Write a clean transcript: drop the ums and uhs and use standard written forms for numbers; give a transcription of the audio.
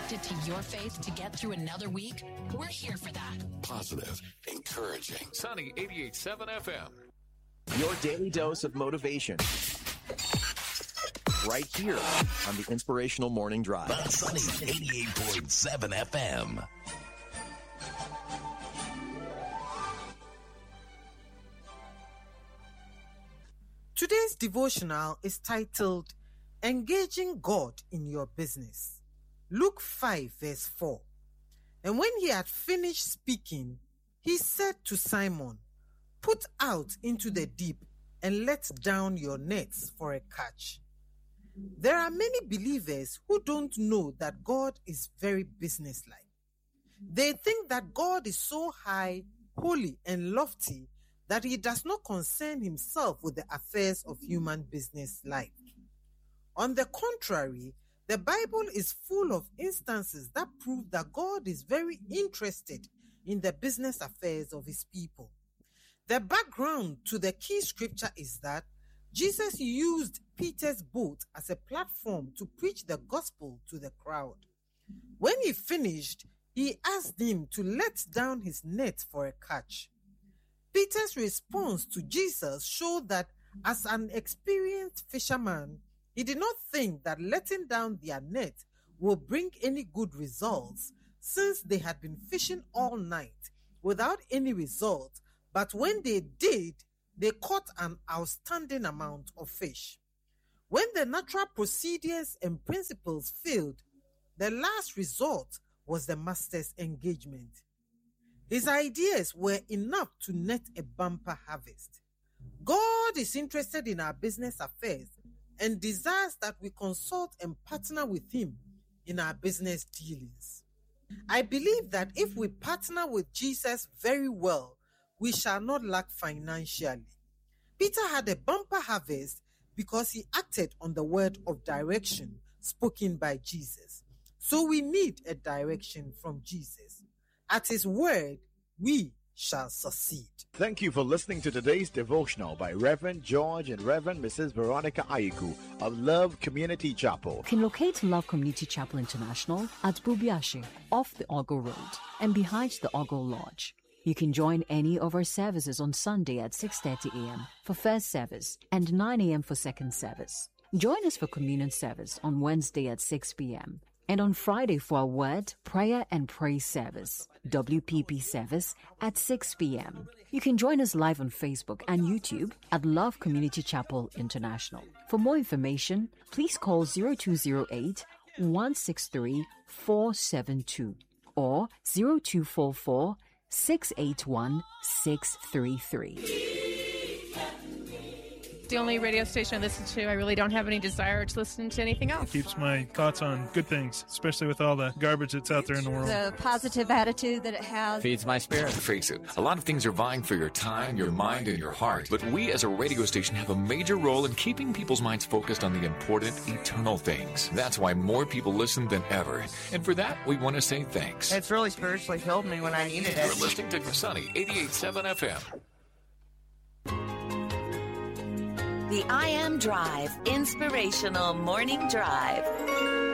connected to your faith to get through another week? We're here for that. Positive, encouraging. Sunny 88.7 FM. Your daily dose of motivation. Right here on the Inspirational Morning Drive. Sunny 88.7 FM. Today's devotional is titled, Engaging God in Your Business. Luke 5 verse 4. And when he had finished speaking, he said to Simon, "Put out into the deep and let down your nets for a catch." There are many believers who don't know that God is very businesslike. They think that God is so high, holy, and lofty that he does not concern himself with the affairs of human business life. On the contrary, the Bible is full of instances that prove that God is very interested in the business affairs of his people. The background to the key scripture is that Jesus used Peter's boat as a platform to preach the gospel to the crowd. When he finished, he asked him to let down his net for a catch. Peter's response to Jesus showed that as an experienced fisherman, he did not think that letting down their net would bring any good results, since they had been fishing all night without any result, but when they did, they caught an outstanding amount of fish. When the natural procedures and principles failed, the last resort was the master's engagement. His ideas were enough to net a bumper harvest. God is interested in our business affairs and desires that we consult and partner with him in our business dealings. I believe that if we partner with Jesus very well, we shall not lack financially. Peter had a bumper harvest because he acted on the word of direction spoken by Jesus. So we need a direction from Jesus. At his word, we shall succeed. Thank you for listening to today's devotional by Reverend George and Reverend Mrs. Veronica Ayiku of Love Community Chapel. You can locate Love Community Chapel International at Bubiashi, off the Ogo Road and behind the Ogo Lodge. You can join any of our services on Sunday at 6:30 a.m. for first service and 9 a.m. for second service. Join us for communion service on Wednesday at 6 p.m. and on Friday for our word, prayer, and praise service, WPP service, at 6 p.m. You can join us live on Facebook and YouTube at Love Community Chapel International. For more information, please call 0208 163 472 or 0244 681 633. The only radio station I listen to. I really don't have any desire to listen to anything else. It keeps my thoughts on good things, especially with all the garbage that's out there in the world. The positive attitude that it has Feeds my spirit. Face it, a lot of things are vying for your time, your mind, and your heart. But we as a radio station have a major role in keeping people's minds focused on the important, eternal things. That's why more people listen than ever. And for that, we want to say thanks. It's really spiritually filled me when I needed it. You're listening to Sunny 88.7 FM. The I Am Drive, Inspirational Morning Drive.